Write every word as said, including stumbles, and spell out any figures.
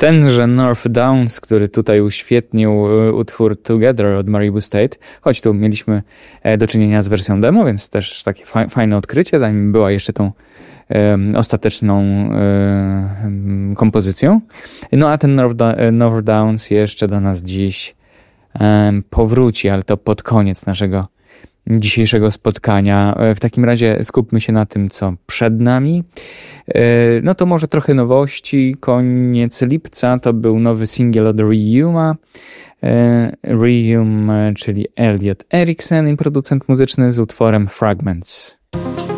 tenże North Downs, który tutaj uświetnił utwór Together od Maribu State, choć tu mieliśmy do czynienia z wersją demo, więc też takie fa- fajne odkrycie, zanim była jeszcze tą um, ostateczną um, kompozycją. No a ten North, da- North Downs jeszcze do nas dziś um, powróci, ale to pod koniec naszego dzisiejszego spotkania. W takim razie skupmy się na tym, co przed nami. No to może trochę nowości. Koniec lipca to był nowy singiel od Reuma. Reum, czyli Elliot Eriksson i producent muzyczny z utworem Fragments.